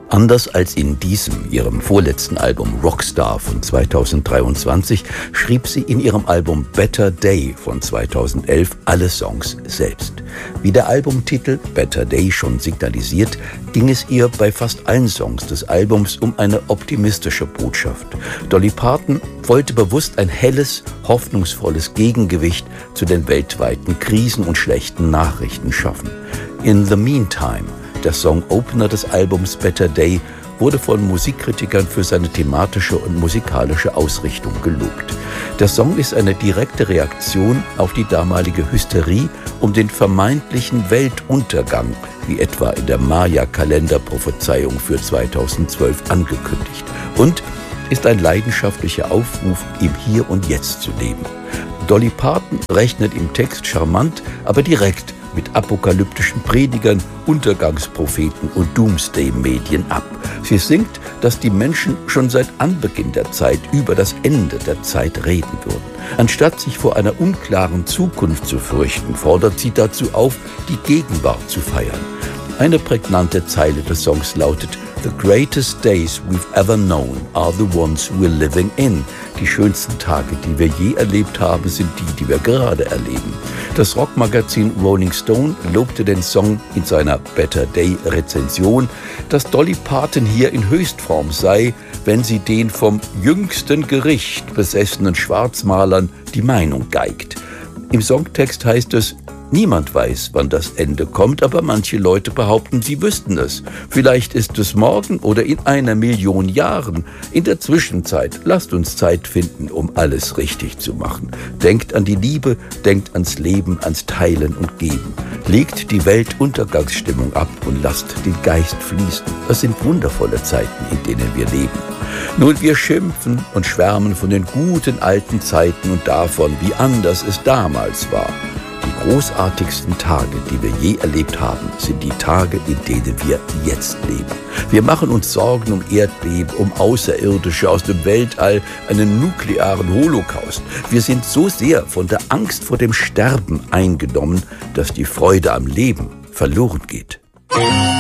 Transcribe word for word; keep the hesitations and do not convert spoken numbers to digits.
Anders als in diesem, ihrem vorletzten Album Rockstar von zweitausenddreiundzwanzig, schrieb sie in ihrem Album Better Day von zweitausendelf alle Songs selbst. Wie der Albumtitel Better Day schon signalisiert, ging es ihr bei fast allen Songs des Albums um eine optimistische Botschaft. Dolly Parton wollte bewusst ein helles, hoffnungsvolles Gegengewicht zu den weltweiten Krisen und schlechten Nachrichten schaffen. In the Meantime, der Song-Opener des Albums Better Day, wurde von Musikkritikern für seine thematische und musikalische Ausrichtung gelobt. Der Song ist eine direkte Reaktion auf die damalige Hysterie um den vermeintlichen Weltuntergang, wie etwa in der Maya-Kalender-Prophezeiung für zweitausendzwölf angekündigt, und ist ein leidenschaftlicher Aufruf, im Hier und Jetzt zu leben. Dolly Parton rechnet im Text charmant, aber direkt mit apokalyptischen Predigern, Untergangspropheten und Doomsday-Medien ab. Sie singt, dass die Menschen schon seit Anbeginn der Zeit über das Ende der Zeit reden würden. Anstatt sich vor einer unklaren Zukunft zu fürchten, fordert sie dazu auf, die Gegenwart zu feiern. Eine prägnante Zeile des Songs lautet: "The greatest days we've ever known are the ones we're living in." Die schönsten Tage, die wir je erlebt haben, sind die, die wir gerade erleben. Das Rockmagazin Rolling Stone lobte den Song in seiner Better Day-Rezension, dass Dolly Parton hier in Höchstform sei, wenn sie den vom jüngsten Gericht besessenen Schwarzmalern die Meinung geigt. Im Songtext heißt es: Niemand weiß, wann das Ende kommt, aber manche Leute behaupten, sie wüssten es. Vielleicht ist es morgen oder in einer Million Jahren. In der Zwischenzeit lasst uns Zeit finden, um alles richtig zu machen. Denkt an die Liebe, denkt ans Leben, ans Teilen und Geben. Legt die Weltuntergangsstimmung ab und lasst den Geist fließen. Das sind wundervolle Zeiten, in denen wir leben. Nun, wir schimpfen und schwärmen von den guten alten Zeiten und davon, wie anders es damals war. Die großartigsten Tage, die wir je erlebt haben, sind die Tage, in denen wir jetzt leben. Wir machen uns Sorgen um Erdbeben, um Außerirdische aus dem Weltall, einen nuklearen Holocaust. Wir sind so sehr von der Angst vor dem Sterben eingenommen, dass die Freude am Leben verloren geht.